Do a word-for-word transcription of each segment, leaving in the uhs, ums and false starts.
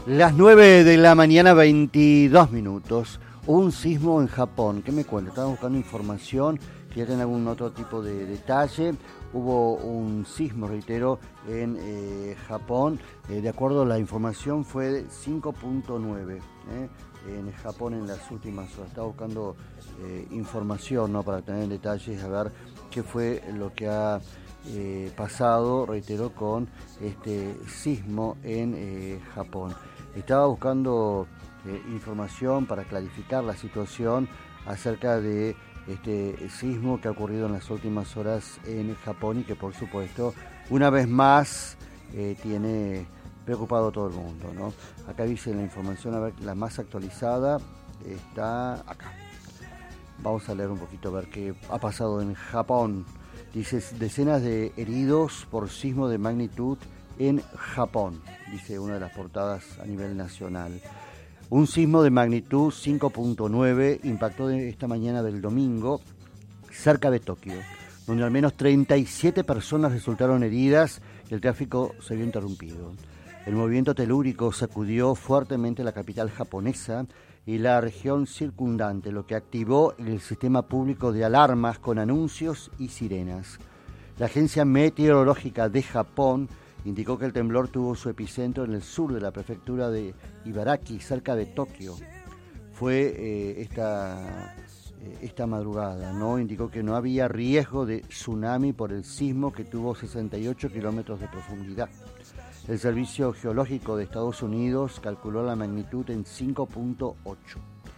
Las nueve de la mañana, veintidós minutos. Un sismo en Japón. ¿Qué me cuenta? Estaba buscando información. ¿Quieren algún otro tipo de detalle? Hubo un sismo, reitero, en eh, Japón. Eh, de acuerdo a la información, fue de cinco punto nueve eh, en Japón en las últimas horas. Estaba buscando eh, información, ¿no?, para tener detalles, a ver qué fue lo que ha eh, pasado, reitero, con este sismo en eh, Japón. Estaba buscando eh, información para clarificar la situación acerca de este sismo que ha ocurrido en las últimas horas en Japón y que, por supuesto, una vez más eh, tiene preocupado a todo el mundo, ¿no? Acá dice la información, a ver, la más actualizada está acá. Vamos a leer un poquito a ver qué ha pasado en Japón. Dice, decenas de heridos por sismo de magnitud en Japón, dice una de las portadas a nivel nacional. Un sismo de magnitud cinco punto nueve impactó esta mañana del domingo cerca de Tokio, donde al menos treinta y siete personas resultaron heridas y el tráfico se vio interrumpido. El movimiento telúrico sacudió fuertemente la capital japonesa y la región circundante, lo que activó el sistema público de alarmas con anuncios y sirenas. La Agencia Meteorológica de Japón indicó que el temblor tuvo su epicentro en el sur de la prefectura de Ibaraki, cerca de Tokio. Fue eh, esta, eh, esta madrugada, ¿no? Indicó que no había riesgo de tsunami por el sismo, que tuvo sesenta y ocho kilómetros de profundidad. El Servicio Geológico de Estados Unidos calculó la magnitud en cinco punto ocho.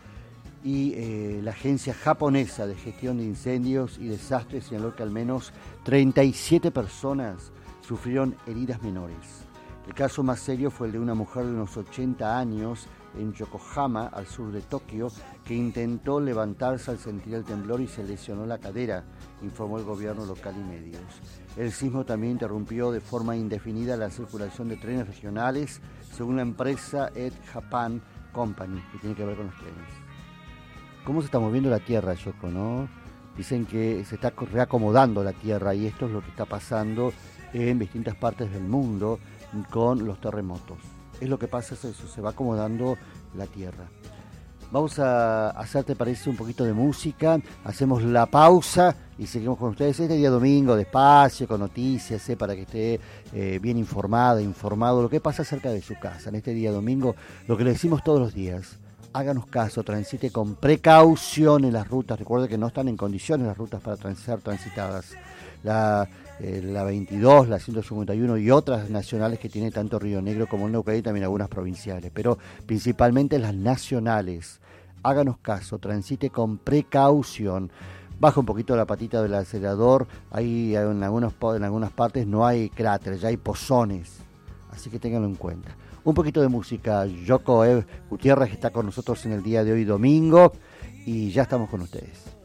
Y eh, la Agencia Japonesa de Gestión de Incendios y Desastres señaló que al menos treinta y siete personas sufrieron heridas menores. El caso más serio fue el de una mujer de unos ochenta años en Yokohama, al sur de Tokio, que intentó levantarse al sentir el temblor y se lesionó la cadera, informó el gobierno local y medios. El sismo también interrumpió de forma indefinida la circulación de trenes regionales, según la empresa Ed Japan Company, que tiene que ver con los trenes. ¿Cómo se está moviendo la tierra, Yoko, no? Dicen que se está reacomodando la tierra y esto es lo que está pasando en distintas partes del mundo con los terremotos. Es lo que pasa, es eso, se va acomodando la tierra. Vamos a hacer, ¿te parece, un poquito de música? Hacemos la pausa y seguimos con ustedes este día domingo, despacio, con noticias, ¿eh? Para que esté eh, bien informada, informado lo que pasa cerca de su casa. En este día domingo, lo que le decimos todos los días: háganos caso, transite con precaución en las rutas. Recuerde que no están en condiciones las rutas para trans- ser transitadas. La, eh, la veintidós, la ciento cincuenta y uno y otras nacionales que tiene tanto Río Negro como el Neuquén y también algunas provinciales, pero principalmente las nacionales. Háganos caso, transite con precaución. Baja un poquito la patita del acelerador. Ahí en, algunos, en algunas partes no hay cráteres, ya hay pozones, así que ténganlo en cuenta. Un poquito de música. Yoko Gutiérrez está con nosotros en el día de hoy domingo y ya estamos con ustedes.